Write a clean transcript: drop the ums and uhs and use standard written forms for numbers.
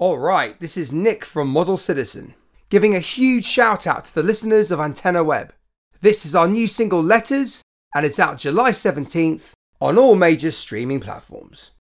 Alright, this is Nick from Model Citizen, giving a huge shout out to the listeners of Antenna Web. This is our new single Letters, and it's out July 17th on all major streaming platforms.